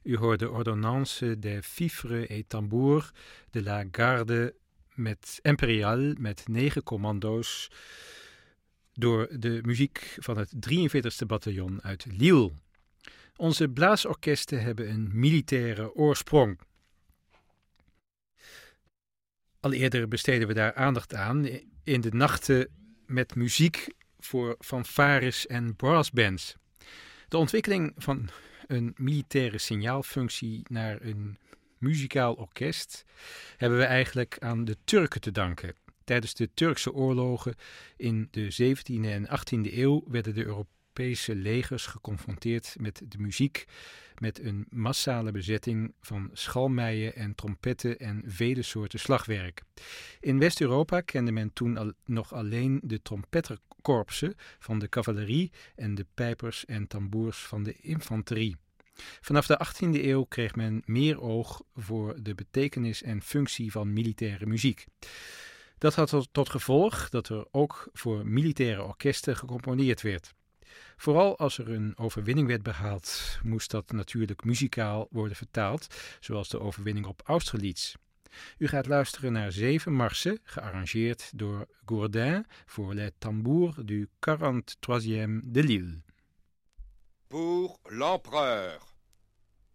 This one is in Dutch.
U hoorde Ordonnance des Fifres et Tambours de la Garde Impériale met 9 commando's door de muziek van het 43e bataljon uit Lille. Onze blaasorkesten hebben een militaire oorsprong. Al eerder besteden we daar aandacht aan in de nachten met muziek voor fanfares en brassbands. De ontwikkeling van een militaire signaalfunctie naar een muzikaal orkest hebben we eigenlijk aan de Turken te danken. Tijdens de Turkse oorlogen in de 17e en 18e eeuw werden de Europese legers geconfronteerd met de muziek, met een massale bezetting van schalmeien en trompetten en vele soorten slagwerk. In West-Europa kende men toen nog alleen de trompetterkorpsen van de cavalerie en de pijpers en tamboers van de infanterie. Vanaf de 18e eeuw kreeg men meer oog voor de betekenis en functie van militaire muziek. Dat had tot gevolg dat er ook voor militaire orkesten gecomponeerd werd. Vooral als er een overwinning werd behaald, moest dat natuurlijk muzikaal worden vertaald, zoals de overwinning op Austerlitz. U gaat luisteren naar 7 marsen, gearrangeerd door Gourdin voor Les Tambours du 43e de Lille. Pour l'empereur.